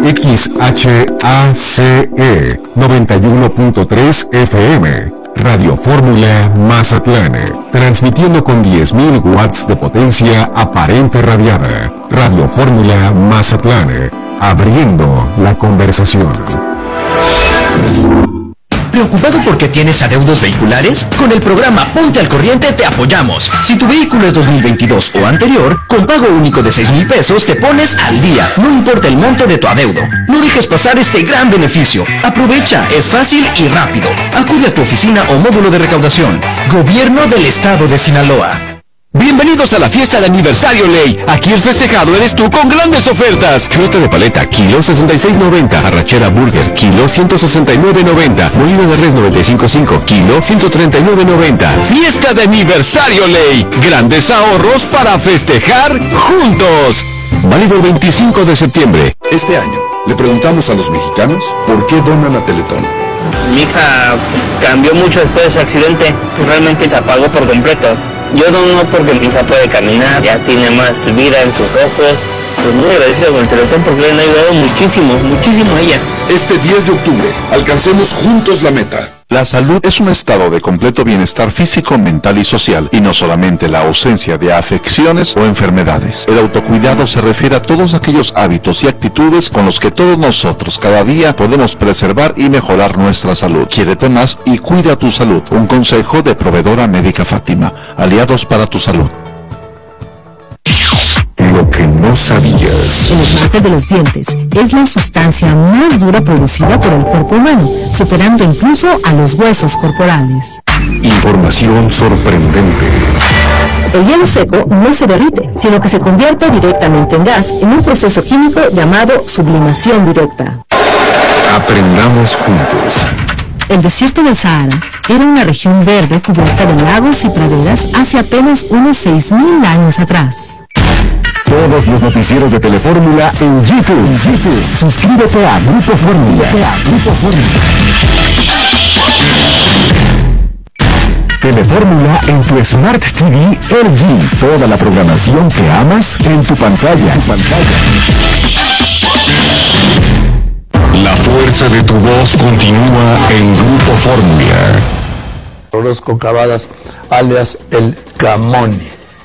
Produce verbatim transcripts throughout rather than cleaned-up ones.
X H A C E noventa y uno punto tres F M, Radio Fórmula Mazatlán, transmitiendo con diez mil watts de potencia aparente radiada. Radio Fórmula Mazatlán, abriendo la conversación. ¿Preocupado porque tienes adeudos vehiculares? Con el programa Ponte al Corriente te apoyamos. Si tu vehículo es dos mil veintidós o anterior, con pago único de seis mil pesos te pones al día, no importa el monto de tu adeudo. No dejes pasar este gran beneficio. Aprovecha, es fácil y rápido. Acude a tu oficina o módulo de recaudación. Gobierno del Estado de Sinaloa. Bienvenidos a la fiesta de aniversario Ley. Aquí el festejado eres tú con grandes ofertas. Chuleta de paleta, kilo sesenta y seis noventa. Arrachera burger, kilo ciento sesenta y nueve noventa. Molida de res noventa y cinco punto cinco, kilo ciento treinta y nueve noventa. Fiesta de aniversario Ley. Grandes ahorros para festejar juntos. Válido el veinticinco de septiembre. Este año le preguntamos a los mexicanos por qué donan a Teletón. Mi hija cambió mucho después de ese accidente. Realmente se apagó por completo. Yo dono porque mi hija puede caminar, ya tiene más vida en sus ojos. Pues muy agradecido con el Teletón porque le han ayudado muchísimo, muchísimo a ella. Este diez de octubre, alcancemos juntos la meta. La salud es un estado de completo bienestar físico, mental y social, y no solamente la ausencia de afecciones o enfermedades. El autocuidado se refiere a todos aquellos hábitos y actitudes con los que todos nosotros cada día podemos preservar y mejorar nuestra salud. Quiérete más y cuida tu salud. Un consejo de Proveedora Médica Fátima. Aliados para tu salud. Lo que no sabías. El esmalte de los dientes es la sustancia más dura producida por el cuerpo humano, superando incluso a los huesos corporales. Información sorprendente. El hielo seco no se derrite, sino que se convierte directamente en gas en un proceso químico llamado sublimación directa. Aprendamos juntos. El desierto del Sahara era una región verde cubierta de lagos y praderas hace apenas unos seis mil años atrás. Todos los noticieros de Telefórmula en YouTube. YouTube. Suscríbete a Grupo Fórmula. Grupo Fórmula. Telefórmula en tu Smart T V L G. Toda la programación que amas en tu pantalla. Tu pantalla. La fuerza de tu voz continúa en Grupo Fórmula. Orozco Cavadas, alias el Camoni.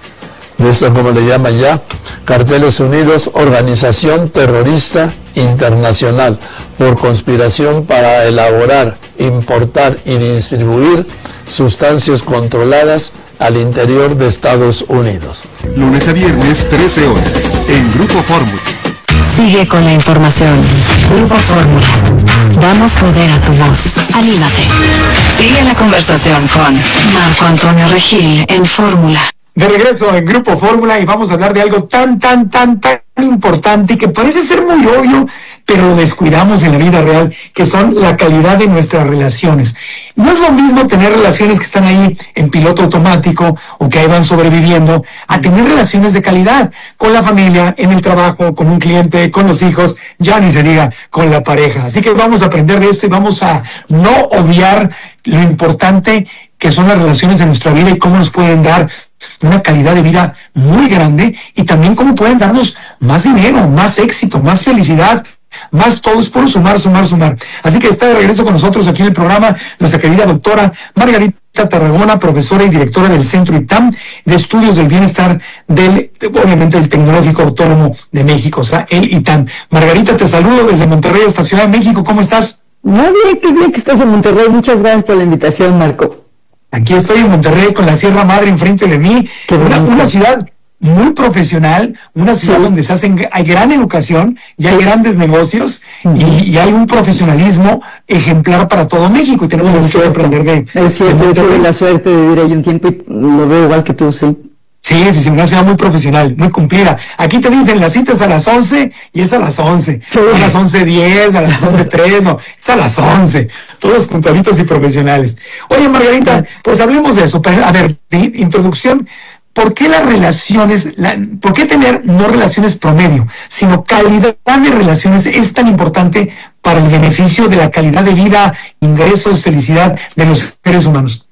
De esto, como le llaman ya, Carteles Unidos, organización terrorista internacional por conspiración para elaborar, importar y distribuir sustancias controladas al interior de Estados Unidos. Lunes a viernes, trece horas, en Grupo Fórmula. Sigue con la información. Grupo Fórmula. Damos poder a tu voz. Anímate. Sigue la conversación con Marco Antonio Regil en Fórmula. De regreso en Grupo Fórmula y vamos a hablar de algo tan, tan, tan, tan importante que parece ser muy obvio, pero lo descuidamos en la vida real, que son la calidad de nuestras relaciones. No es lo mismo tener relaciones que están ahí en piloto automático o que ahí van sobreviviendo, a tener relaciones de calidad con la familia, en el trabajo, con un cliente, con los hijos, ya ni se diga con la pareja. Así que vamos a aprender de esto y vamos a no obviar lo importante que son las relaciones en nuestra vida y cómo nos pueden dar una calidad de vida muy grande y también cómo pueden darnos más dinero, más éxito, más felicidad, más todo. Es por sumar, sumar, sumar. Así que está de regreso con nosotros aquí en el programa nuestra querida doctora Margarita Tarragona, profesora y directora del Centro I T A M de Estudios del Bienestar del, obviamente, del Tecnológico Autónomo de México, o sea, el I T A M. Margarita, te saludo desde Monterrey hasta Ciudad de México. ¿Cómo estás? Muy bien, qué bien que estás en Monterrey. Muchas gracias por la invitación, Marco. Aquí estoy en Monterrey con la Sierra Madre enfrente de mí, una, una ciudad muy profesional, una ciudad sí. donde se hacen, hay gran educación y hay sí. grandes negocios uh-huh. y, y hay un profesionalismo ejemplar para todo México y tenemos es mucho cierto. que aprender de. Es cierto, yo tuve la suerte de vivir ahí un tiempo y lo veo igual que tú, sí. Sí, sí, sí, una ciudad muy profesional, muy cumplida. Aquí te dicen las citas a las once y es a las once. Sí. A las once diez, a las once tres, no, es a las once. Todos puntualitos y profesionales. Oye, Margarita, pues hablemos de eso. A ver, de introducción, ¿por qué las relaciones, la, por qué tener no relaciones promedio, sino calidad de relaciones es tan importante para el beneficio de la calidad de vida, ingresos, felicidad de los seres humanos?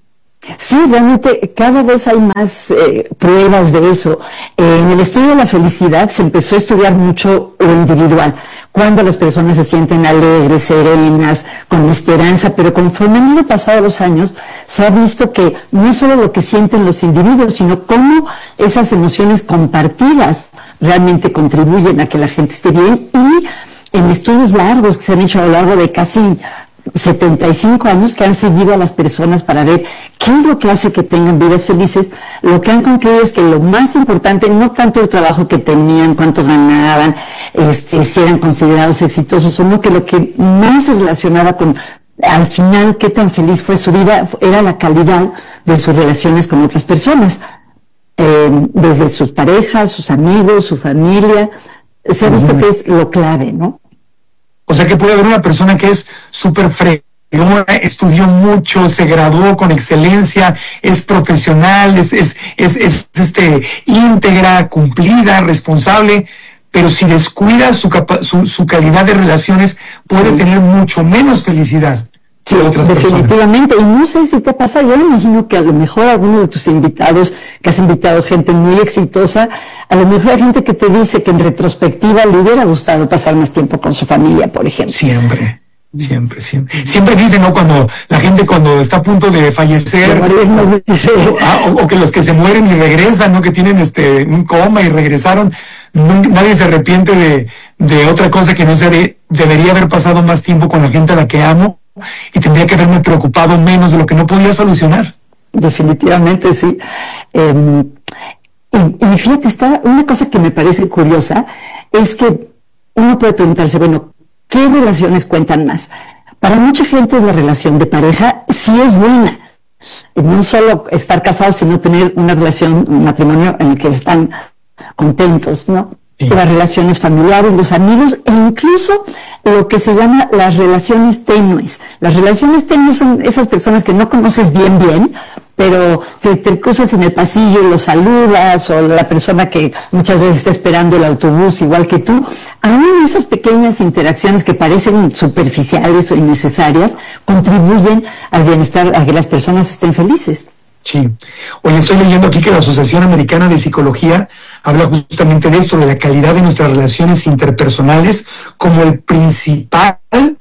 Sí, realmente cada vez hay más eh, pruebas de eso. Eh, en el estudio de la felicidad se empezó a estudiar mucho lo individual, cuando las personas se sienten alegres, serenas, con esperanza, pero conforme han ido pasando los años, se ha visto que no es solo lo que sienten los individuos, sino cómo esas emociones compartidas realmente contribuyen a que la gente esté bien. Y en estudios largos que se han hecho a lo largo de casi setenta y cinco años, que han seguido a las personas para ver qué es lo que hace que tengan vidas felices, lo que han concluido es que lo más importante, no tanto el trabajo que tenían, cuánto ganaban, este, si eran considerados exitosos, sino que lo que más se relacionaba con, al final, qué tan feliz fue su vida, era la calidad de sus relaciones con otras personas, eh, desde sus parejas, sus amigos, su familia. Se ha visto que es lo clave, ¿no? O sea que puede haber una persona que es súper fregona, estudió mucho, se graduó con excelencia, es profesional, es, es, es, es este, íntegra, cumplida, responsable, pero si descuida su, capa su, su calidad de relaciones, puede sí. tener mucho menos felicidad. Sí, definitivamente. Personas. Y no sé si te pasa, yo me imagino que a lo mejor alguno de tus invitados, que has invitado gente muy exitosa, a lo mejor hay gente que te dice que en retrospectiva le hubiera gustado pasar más tiempo con su familia, por ejemplo. Siempre, siempre, siempre. Siempre dicen, ¿no? Cuando la gente cuando está a punto de fallecer, o, ah, o, o que los que se mueren y regresan, ¿no? Que tienen este un coma y regresaron, nunca, nadie se arrepiente de, de otra cosa que no sea de, debería haber pasado más tiempo con la gente a la que amo, y tendría que haberme preocupado menos de lo que no podía solucionar. Definitivamente, sí. Eh, y, y fíjate, está una cosa que me parece curiosa, es que uno puede preguntarse, bueno, ¿qué relaciones cuentan más? Para mucha gente la relación de pareja sí es buena. No solo estar casados, sino tener una relación, un matrimonio en el que están contentos, ¿no? Sí. Las relaciones familiares, los amigos e incluso lo que se llama las relaciones tenues. Las relaciones tenues son esas personas que no conoces bien bien, pero que te cruzas en el pasillo y los saludas, o la persona que muchas veces está esperando el autobús igual que tú. Aún esas pequeñas interacciones que parecen superficiales o innecesarias contribuyen al bienestar, a que las personas estén felices. Sí. Oye, estoy leyendo aquí que la Asociación Americana de Psicología habla justamente de esto, de la calidad de nuestras relaciones interpersonales como el principal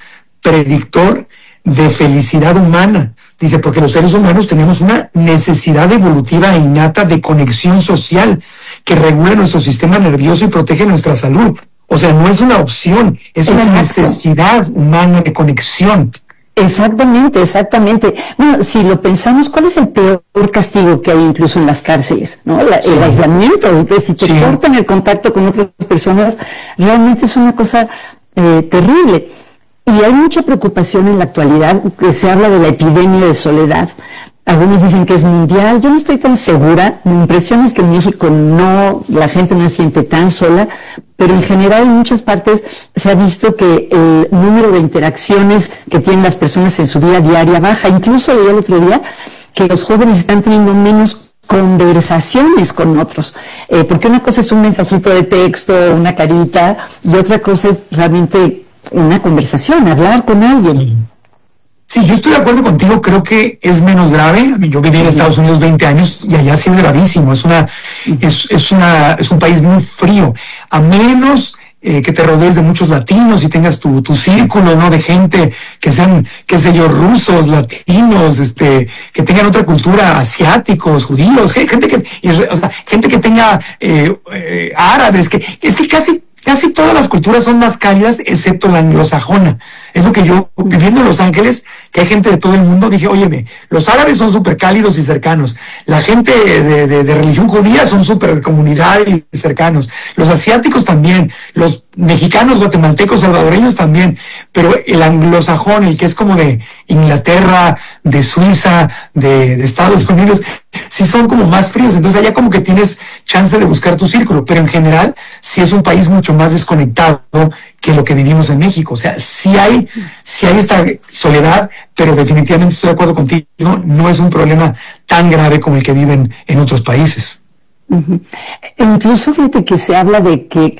predictor de felicidad humana. Dice, porque los seres humanos tenemos una necesidad evolutiva e innata de conexión social que regula nuestro sistema nervioso y protege nuestra salud. O sea, no es una opción, es una Exacto. necesidad humana de conexión. Exactamente, exactamente. Bueno, si lo pensamos, ¿cuál es el peor castigo que hay incluso en las cárceles? ¿No? La, sí. El aislamiento, es decir, si te sí. cortan el contacto con otras personas, realmente es una cosa eh, terrible. Y hay mucha preocupación en la actualidad, que se habla de la epidemia de soledad. Algunos dicen que es mundial, yo no estoy tan segura. Mi impresión es que en México no, la gente no se siente tan sola, pero en general en muchas partes se ha visto que el número de interacciones que tienen las personas en su vida diaria baja. Incluso leí el otro día que los jóvenes están teniendo menos conversaciones con otros, eh, porque una cosa es un mensajito de texto, una carita, y otra cosa es realmente una conversación, hablar con alguien. Sí, yo estoy de acuerdo contigo, creo que es menos grave. Yo viví en Estados Unidos veinte años y allá sí es gravísimo, es una, es, es una, es un país muy frío, a menos eh, que te rodees de muchos latinos y tengas tu, tu círculo, ¿no? De gente que sean, qué sé yo, rusos, latinos, este, que tengan otra cultura, asiáticos, judíos, gente que, o sea, gente que tenga eh, eh, árabes, que es que casi Casi todas las culturas son más cálidas, excepto la anglosajona. Es lo que yo, viviendo en Los Ángeles, que hay gente de todo el mundo, dije, óyeme, los árabes son súper cálidos y cercanos. La gente de, de, de religión judía son súper de comunidad y cercanos. Los asiáticos también. Los mexicanos, guatemaltecos, salvadoreños también. Pero el anglosajón, el que es como de Inglaterra, de Suiza, de, de Estados Unidos, sí son como más fríos. Entonces allá como que tienes chance de buscar tu círculo. Pero en general, sí es un país mucho más desconectado que lo que vivimos en México. O sea, sí hay, sí hay esta soledad, pero definitivamente estoy de acuerdo contigo, no es un problema tan grave como el que viven en otros países. Uh-huh. E incluso fíjate que se habla de que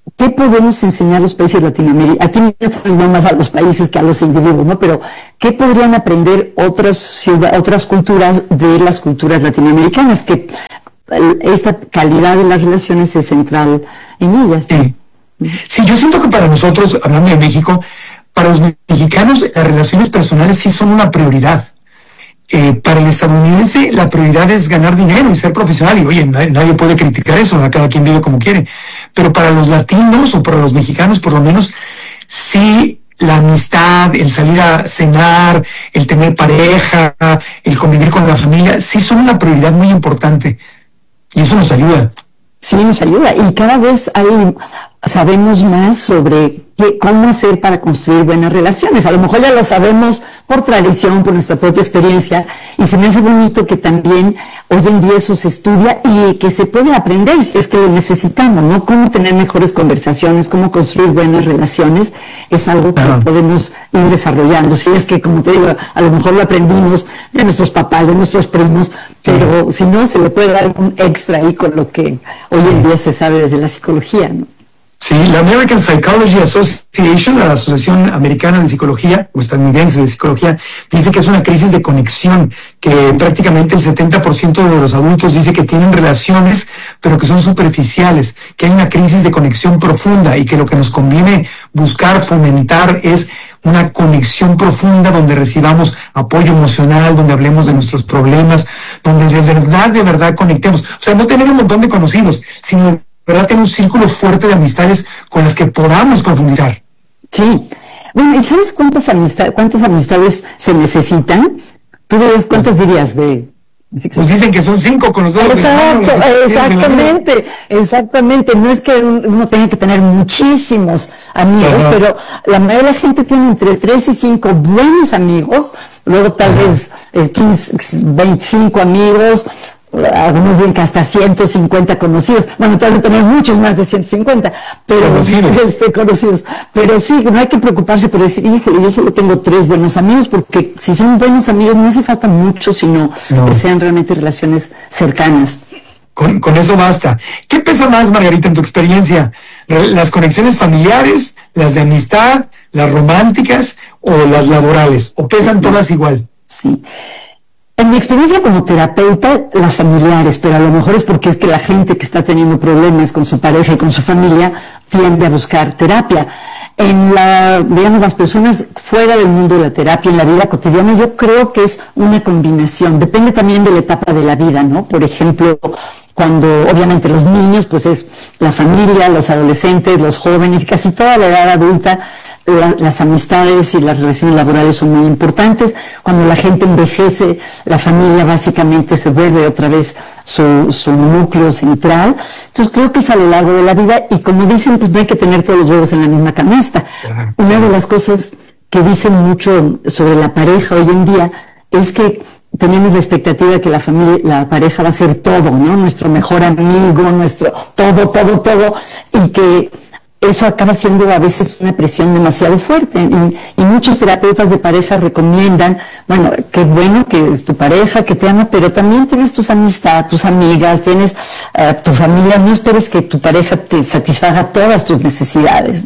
¿qué podemos enseñar a los países latinoamericanos? Aquí no más a los países que a los individuos, ¿no? Pero ¿qué podrían aprender otras ciudades, otras culturas de las culturas latinoamericanas? Que esta calidad de las relaciones es central en ellas. Sí. Sí, yo siento que para nosotros, hablando de México, para los mexicanos las relaciones personales sí son una prioridad. Eh, para el estadounidense la prioridad es ganar dinero y ser profesional, y oye, nadie, nadie puede criticar eso, ¿no? Cada quien vive como quiere, pero para los latinos o para los mexicanos por lo menos, sí la amistad, el salir a cenar, el tener pareja, el convivir con la familia, sí son una prioridad muy importante, y eso nos ayuda. Sí, nos ayuda, y cada vez hay, sabemos más sobre qué, cómo hacer para construir buenas relaciones. A lo mejor ya lo sabemos por tradición, por nuestra propia experiencia, y se me hace bonito que también hoy en día eso se estudia y que se puede aprender si es que lo necesitamos, ¿no? Cómo tener mejores conversaciones, cómo construir buenas relaciones, es algo que uh-huh. podemos ir desarrollando. Si es que, como te digo, a lo mejor lo aprendimos de nuestros papás, de nuestros primos, pero sí. si no, se le puede dar un extra ahí con lo que hoy sí. en día se sabe desde la psicología, ¿no? Sí, la American Psychology Association, la Asociación Americana de Psicología, o estadounidense de Psicología, dice que es una crisis de conexión, que prácticamente el setenta por ciento de los adultos dice que tienen relaciones, pero que son superficiales, que hay una crisis de conexión profunda y que lo que nos conviene buscar, fomentar es una conexión profunda donde recibamos apoyo emocional, donde hablemos de nuestros problemas, donde de verdad, de verdad conectemos. O sea, no tener un montón de conocidos, sino ¿verdad? Tener un círculo fuerte de amistades con las que podamos profundizar. Sí. Bueno, ¿y sabes cuántas amistades, cuántas amistades se necesitan? ¿Tú dirías, cuántas dirías de...? Pues dicen que son cinco con los dos. Exacto, exactamente, exactamente. No es que uno tenga que tener muchísimos amigos, uh-huh. pero la mayoría de la gente tiene entre tres y cinco buenos amigos, luego tal uh-huh. vez eh, quince, veinticinco amigos, algunos dicen que hasta ciento cincuenta conocidos. Bueno, tú vas a tener muchos más de ciento cincuenta, pero conocidos. Este, conocidos. Pero sí, no hay que preocuparse por decir, híjole, yo solo tengo tres buenos amigos, porque si son buenos amigos no hace falta mucho, sino no. que sean realmente relaciones cercanas. Con, con eso basta. ¿Qué pesa más, Margarita, en tu experiencia? ¿Las conexiones familiares, las de amistad, las románticas o las laborales? ¿O pesan todas igual? Sí. En mi experiencia como terapeuta, las familiares, pero a lo mejor es porque es que la gente que está teniendo problemas con su pareja y con su familia tiende a buscar terapia. En la, digamos, las personas fuera del mundo de la terapia, en la vida cotidiana, yo creo que es una combinación. Depende también de la etapa de la vida, ¿no? Por ejemplo, cuando obviamente los niños, pues es la familia, los adolescentes, los jóvenes y casi toda la edad adulta. La, las amistades y las relaciones laborales son muy importantes. Cuando la gente envejece, la familia básicamente se vuelve otra vez su, su núcleo central. Entonces creo que es a lo largo de la vida, y como dicen, pues no hay que tener todos los huevos en la misma canasta. Una de las cosas que dicen mucho sobre la pareja hoy en día es que tenemos la expectativa de que la familia, la pareja va a ser todo, ¿no? Nuestro mejor amigo, nuestro todo, todo, todo, y que eso acaba siendo a veces una presión demasiado fuerte, y, y muchos terapeutas de pareja recomiendan, bueno, qué bueno que es tu pareja, que te ama, pero también tienes tus amistades, tus amigas, tienes uh, tu familia. No esperes que tu pareja te satisfaga todas tus necesidades.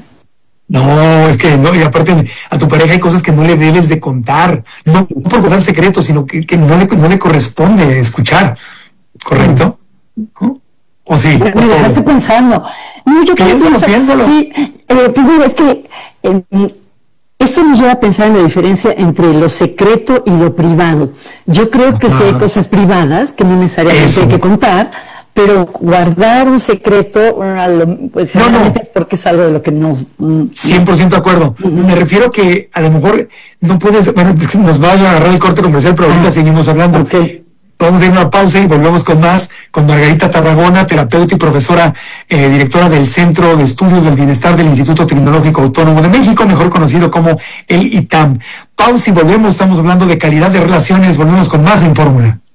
No, es que no, y aparte a tu pareja hay cosas que no le debes de contar, no por guardar secretos, sino que, que no, le, no le corresponde escuchar, ¿correcto? ¿No? ¿O sí? Me, me dejaste pensando. No, yo también pienso, piénsalo. Sí, eh, pues mira, es que eh, esto nos lleva a pensar en la diferencia entre lo secreto y lo privado. Yo creo que sí hay cosas privadas que no necesariamente Eso. hay que contar, pero guardar un secreto, pues, no, no. es porque es algo de lo que no... cien por ciento de acuerdo. Uh-huh. Me refiero que a lo mejor no puedes... Bueno, nos va a agarrar el corte comercial, pero ahorita uh-huh. seguimos hablando. Okay. Vamos a ir a una pausa y volvemos con más, con Margarita Tarragona, terapeuta y profesora, eh, directora del Centro de Estudios del Bienestar del Instituto Tecnológico Autónomo de México, mejor conocido como el I T A M. Pausa y volvemos, estamos hablando de calidad de relaciones, volvemos con más en Fórmula.